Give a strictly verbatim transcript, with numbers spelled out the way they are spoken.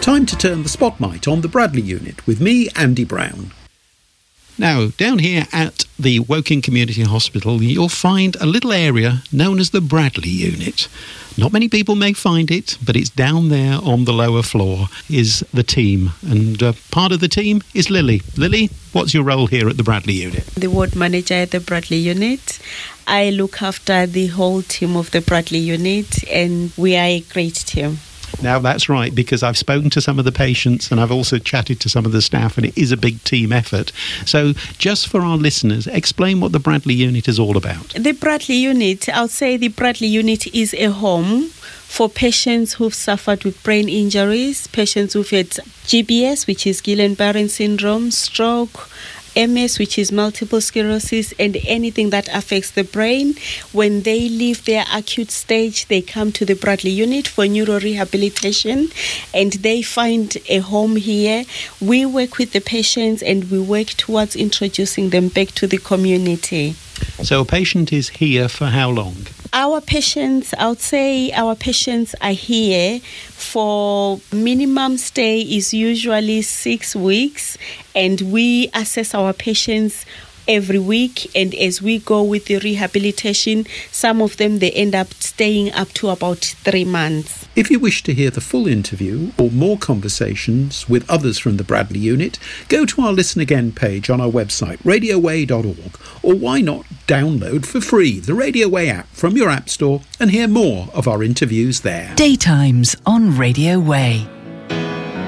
Time to turn the spotlight on the Bradley unit with me, Andy Brown. Now, down here at the Woking Community Hospital, you'll find a little area known as the Bradley unit. Not many people may find it, but it's down there on the lower floor is the team. And uh, part of the team is Lily. Lily, what's your role here at the Bradley unit? The ward manager at the Bradley unit. I look after the whole team of the Bradley unit, and we are a great team. Now, that's right, because I've spoken to some of the patients and I've also chatted to some of the staff, and it is a big team effort. So just for our listeners, explain what the Bradley unit is all about. The Bradley unit, I'll say the Bradley unit is a home for patients who've suffered with brain injuries, patients who've had G B S, which is Guillain-Barré syndrome, stroke, M S, which is multiple sclerosis, and anything that affects the brain. When they leave their acute stage, they come to the Bradley unit for neurorehabilitation, and they find a home here. We work with the patients and we work towards introducing them back to the community. So a patient is here for how long? Our patients, I would say our patients are here for minimum stay is usually six weeks, and we assess our patients every week, and as we go with the rehabilitation, some of them they end up staying up to about three months. If you wish to hear the full interview or more conversations with others from the Bradley unit, go to our Listen Again page on our website, radio way dot org, or why not download for free the Radio Way app from your app store and hear more of our interviews there. Daytimes on Radio Way.